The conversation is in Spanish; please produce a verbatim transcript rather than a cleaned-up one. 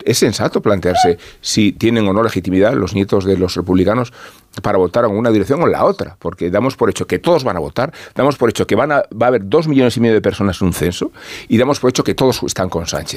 es sensato plantearse si tienen o no legitimidad los nietos de los republicanos para votar en una dirección o en la otra, porque damos por hecho que todos van a votar, damos por hecho que van a, va a haber dos millones y medio de personas en un censo y damos por hecho que todos están con Sánchez.